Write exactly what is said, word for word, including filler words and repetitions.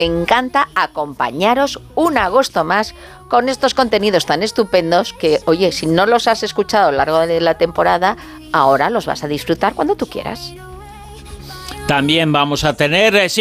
encanta acompañaros un agosto más con estos contenidos tan estupendos que, oye, si no los has escuchado a lo largo de la temporada, ahora los vas a disfrutar cuando tú quieras. También vamos a tener... Eh,